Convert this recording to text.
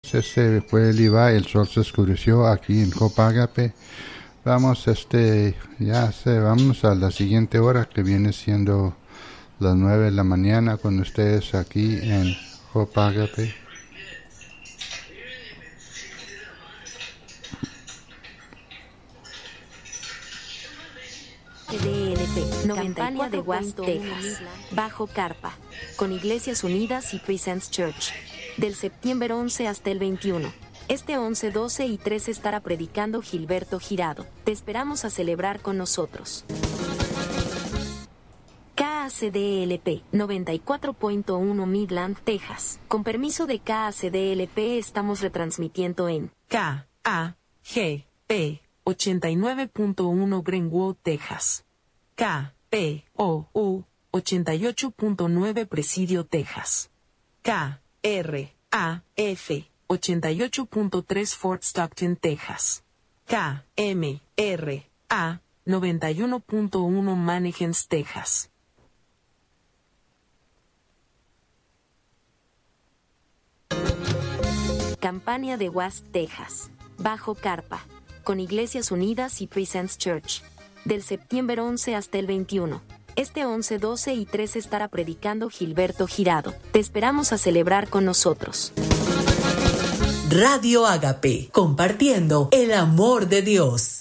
se fue el Iba, el sol se oscureció aquí en Copa Agape. Vamos, vamos a la siguiente hora, que viene siendo las 9 de la mañana con ustedes aquí en Copa Agape. DLP 94 de West, Texas, bajo carpa, con Iglesias Unidas y Presence Church, del septiembre 11 hasta el 21. Este 11, 12 y 13 estará predicando Gilberto Girado. Te esperamos a celebrar con nosotros. KACDLP 94.1 Midland, Texas. Con permiso de KACDLP estamos retransmitiendo en KAGP 89.1 Greenwood, Texas. KPOU 88.9 Presidio, Texas. KRAF 88.3 Fort Stockton, Texas. KMRA 91.1 Mannequins, Texas. Campaña de West, Texas, bajo carpa, con Iglesias Unidas y Presence Church, del septiembre 11 hasta el 21. Este 11, 12 y 13 estará predicando Gilberto Girado. Te esperamos a celebrar con nosotros. Radio Agape, compartiendo el amor de Dios.